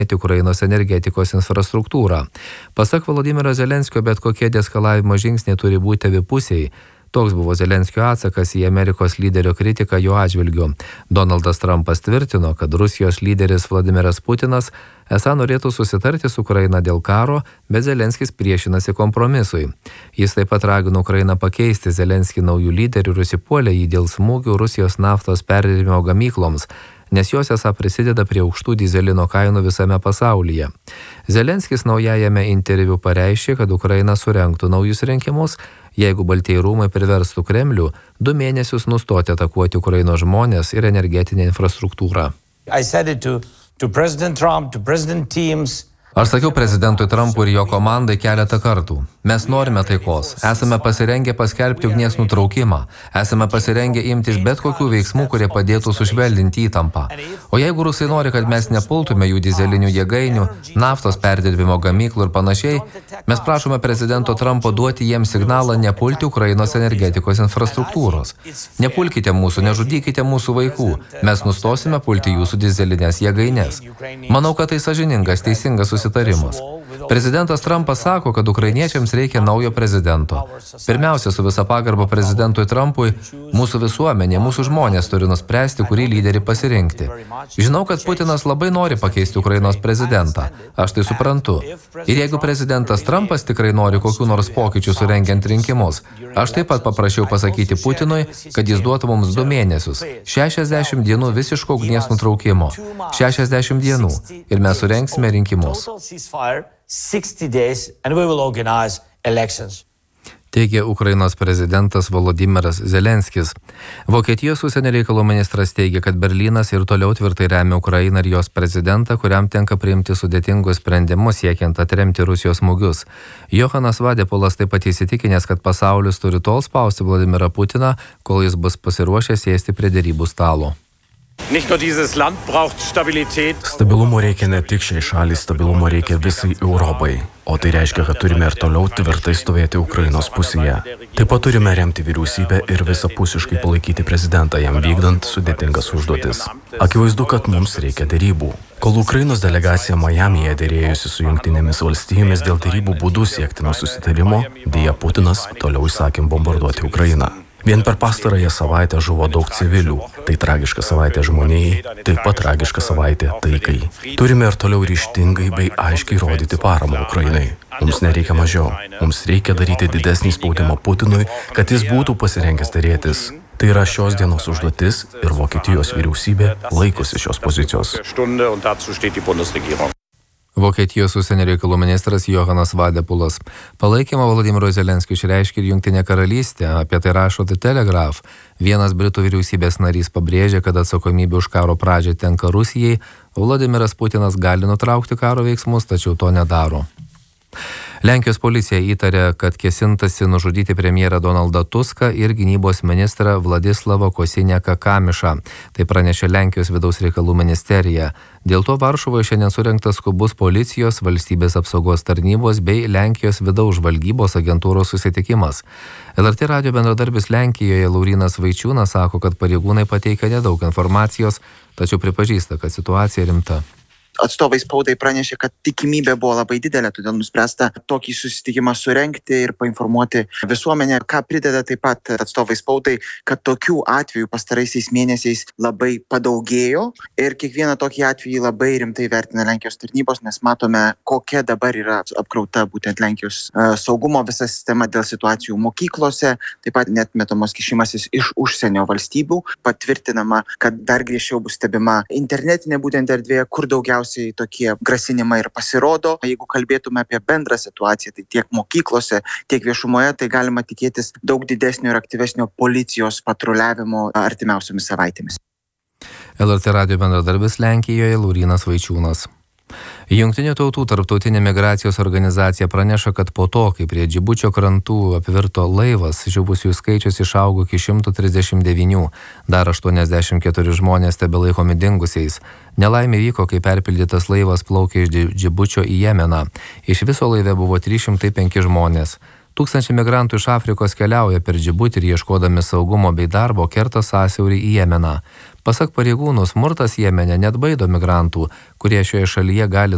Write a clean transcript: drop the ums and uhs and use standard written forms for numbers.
Ukrainos energetikos infrastruktūrą. Pasak Volodymyro Zelenskio, bet kokie deeskalavimo žingsniai turi būti abipusiai. Toks buvo Zelenskio atsakas į Amerikos lyderio kritiką jo atžvilgiu. Donaldas Trumpas tvirtino, kad Rusijos lyderis Vladimiras Putinas esą norėtų susitarti su Ukraina dėl karo, bet Zelenskis priešinasi kompromisui. Jis taip pat ragino Ukrainą pakeisti Zelenskį naujų lyderių ir užsipuolė jį dėl smūgių Rusijos naftos perdirbimo gamykloms, nes jos esą prisideda prie aukštų dyzelino kainų visame pasaulyje. Zelenskis naujajame interviu pareiškė, kad Ukraina surengtų naujus rinkimus, jeigu Baltieji rūmai priverstų Kremlių 2 mėnesius nustoti atakuoti Ukrainos žmonės ir energetinę infrastruktūrą. Aš sakiau prezidentui Trumpui ir jo komandai keletą kartų. Mes norime taikos. Esame pasirengę paskelbti ugnies nutraukimą. Esame pasirengę imtis bet kokių veiksmų, kurie padėtų sušvelninti įtampą. O jeigu rusai nori, kad mes nepultume jų dyzelinių jėgainių, naftos perdirbimo gamyklų ir panašiai, mes prašome prezidento Trumpo duoti jiems signalą nepulti Ukrainos energetikos infrastruktūros. Nepulkite mūsų, nežudykite mūsų vaikų. Mes nustosime pulti jūsų dyzelinės jėgainės. Manau, kad tai sąžiningas, teisingas susitarimas. Prezidentas Trumpas sako, kad ukrainiečiams reikia naujo prezidento. Pirmiausia, su visa pagarba prezidentui Trumpui, mūsų visuomenė, mūsų žmonės turi nuspręsti, kurį lyderį pasirinkti. Žinau, kad Putinas labai nori pakeisti Ukrainos prezidentą. Aš tai suprantu. Ir jeigu prezidentas Trumpas tikrai nori kokių nors pokyčių surengiant rinkimus, aš taip pat paprašiau pasakyti Putinui, kad jis duotų mums 2 mėnesius, 60 dienų visiško ugnies nutraukimo. 60 dienų. Ir mes surengsime rinkimus. 60 days and we will organize elections. Teigė Ukrainos prezidentas Volodymyras Zelenskis. Vokietijos užsienio reikalų ministras teigia, kad Berlynas ir toliau tvirtai remia Ukrainą ir jos prezidentą, kuriam tenka priimti sudėtingus sprendimus siekiant atremti Rusijos smūgius. Johanas Vadepulas taip pat įsitikinęs, kad pasaulis turi tol spausti Vladimirą Putiną, kol jis bus pasiruošęs sėsti prie derybų stalo. Stabilumo reikia ne tik šiai šaliai, stabilumo reikia visai Europai. O tai reiškia, kad turime ir toliau tvirtai stovėti Ukrainos pusėje. Taip pat turime remti vyriausybę ir visapusiškai palaikyti prezidentą, jam vykdant sudėtingas užduotis. Akivaizdu, kad mums reikia derybų. Kol Ukrainos delegacija Majamyje derėjosi su Jungtinėmis valstijomis dėl derybų būdų siektino susitarimo, dėja Putinas toliau įsakė bombarduoti Ukrainą. Vien per pastarąją savaitę žuvo daug civilių. Tai tragiška savaitė žmonijai, taip pat tragiška savaitė taikai. Turime ir toliau ryžtingai bei aiškiai rodyti paramą Ukrainai. Mums nereikia mažiau. Mums reikia daryti didesnį spaudimą Putinui, kad jis būtų pasirengęs derėtis. Tai yra šios dienos užduotis ir Vokietijos vyriausybė laikosi šios pozicijos. Vokietijos užsienio reikalų ministras Johanas Vadepulas. Palaikymą Volodymyrui Zelenskiui išreiškė ir Jungtinė karalystė, apie tai rašo The Telegraph. Vienas Britų vyriausybės narys pabrėžė, kad atsakomybė už karo pradžią tenka Rusijai, Volodymyras Putinas gali nutraukti karo veiksmus, tačiau to nedaro. Lenkijos policija įtarė, kad kėsintasi nužudyti premjerą Donaldą Tuską ir gynybos ministrą Vladislavą Kosiniaką-Kamišą. Tai pranešė Lenkijos vidaus reikalų ministerija. Dėl to Varšuvoje šiandien surengtas skubus policijos, valstybės apsaugos tarnybos bei Lenkijos vidaus žvalgybos agentūros susitikimas. LRT radijo bendradarbis Lenkijoje Laurynas Vaičiūnas sako, kad pareigūnai pateikia nedaug informacijos, tačiau pripažįsta, kad situacija rimta. Atstovai spaudai pranešė, kad tikimybė buvo labai didelė, todėl nuspręsta tokį susitikimą surengti ir painformuoti visuomenę. Ką prideda taip pat atstovai spaudai, kad tokių atvejų pastaraisiais mėnesiais labai padaugėjo ir kiekvieną tokį atvejį labai rimtai vertina Lenkijos tarnybos, nes matome, kokia dabar yra apkrauta būtent Lenkijos saugumo visa sistema dėl situacijų mokyklose, taip pat net metamos kišimasis iš užsienio valstybių, patvirtinama, kad dar griežčiau bus stebima internetinė būtent erdvė, kur daugiausiai tokie grasinimai ir pasirodo. Jeigu kalbėtume apie bendrą situaciją, tai tiek mokyklose, tiek viešumoje, tai galima tikėtis daug didesnio ir aktyvesnio policijos patruliavimo artimiausiomis savaitėmis. LRT radijo bendradarbis Lenkijoje Laurynas Vaičiūnas. Jungtinių tautų tarptautinė migracijos organizacija praneša, kad po to, kai prie Džibučio krantų apvirto laivas, žuvusiųjų skaičius išaugo iki 139, dar 84 žmonės tebelaikomi dingusiais. Nelaimė vyko, kai perpildytas laivas plaukė iš Džibučio į Jemeną. Iš viso laive buvo 305 žmonės. Tūkstančiai migrantų iš Afrikos keliauja per Džibutį ir ieškodami saugumo bei darbo kerta sąsiaurį į Jemeną. Pasak pareigūnų, smurtas Jemene neatbaido migrantų, kurie šioje šalyje gali